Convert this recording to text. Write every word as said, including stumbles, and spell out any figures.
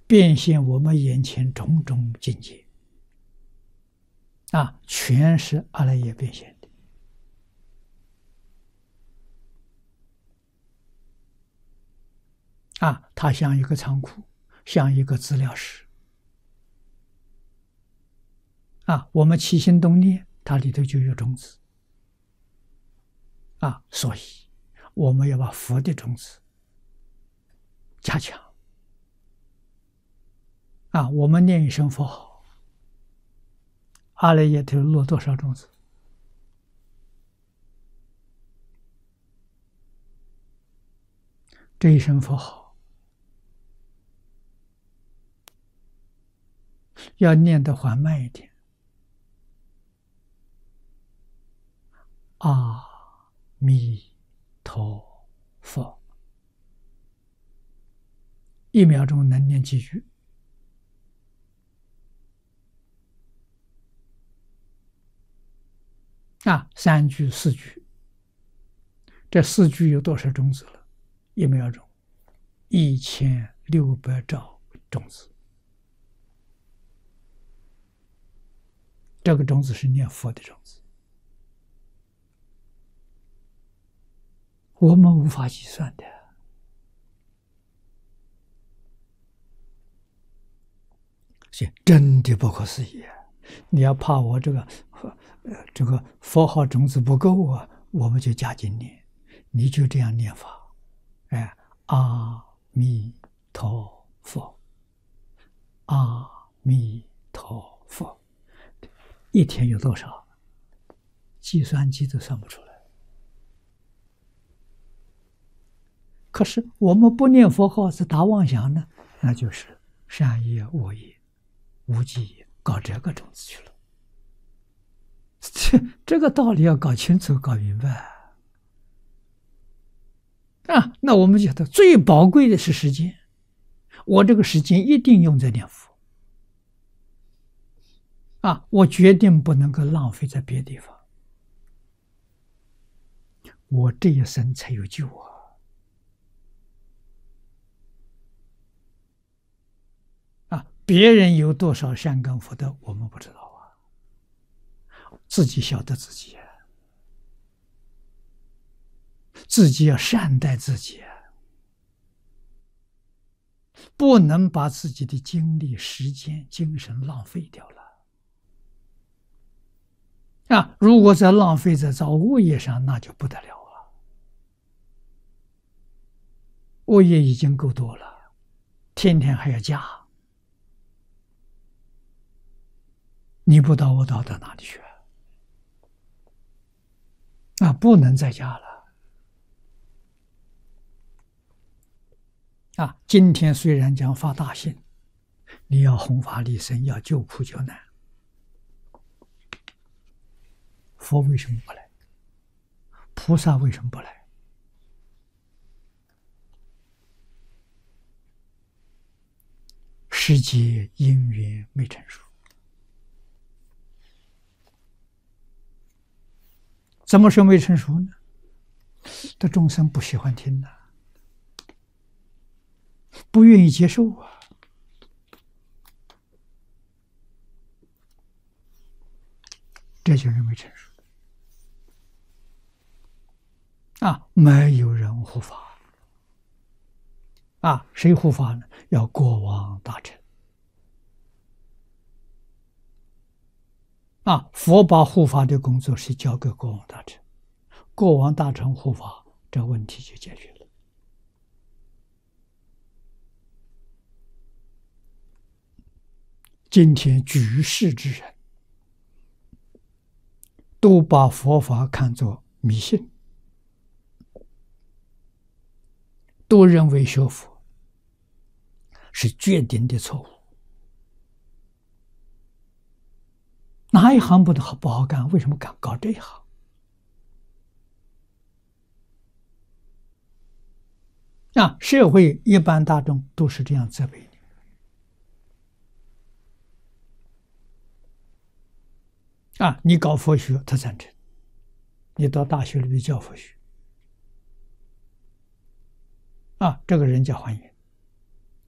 变现我们眼前种种境界啊，全是阿赖耶变现的啊，它像一个仓库，像一个资料室啊，我们起心动念，它里头就有种子啊，所以我们要把佛的种子加强啊，我们念一声佛号，阿赖耶头落多少种子？这一声佛号要念得缓慢一点。阿弥陀佛，一秒钟能念几句？啊，三句、四句，这四句有多少种子了？一秒钟，一千六百兆种子。这个种子是念佛的种子，我们无法计算的。是真的不可思议啊！你要怕我这个呃这个佛号种子不够啊，我们就加紧念，你就这样念法，哎，阿弥陀佛，阿弥陀佛，一天有多少？计算机都算不出来。可是我们不念佛号是打妄想呢，那就是善业、恶业、无记业，搞这个种子去了。这这个道理要搞清楚、搞明白啊！那我们觉得最宝贵的是时间，我这个时间一定用在念佛啊！我决定不能够浪费在别的地方，我这一生才有救啊！啊，别人有多少善根福德，我们不知道啊，自己晓得自己，自己要善待自己，不能把自己的精力、时间、精神浪费掉了。啊，如果在浪费在造恶业上，那就不得了了。恶业已经够多了，天天还要加，你不到我到到哪里去啊？啊，不能再加了。啊，今天虽然讲发大心，你要弘法利生，要救苦救难，佛为什么不来？菩萨为什么不来？时节因缘没成熟，怎么说没成熟呢？这众生不喜欢听呢，不愿意接受啊，这就是没成熟啊！没有人护法啊，谁护法呢？要国王大臣啊！佛把护法的工作是交给国王大臣，国王大臣护法，这问题就解决了。今天举世之人都把佛法看作迷信，都认为学佛是决定的错误，哪一行不好不好干？为什么敢搞这一行？啊，社会一般大众都是这样责备你。啊，你搞佛学，他赞成；你到大学里面教佛学，啊，这个人家欢迎。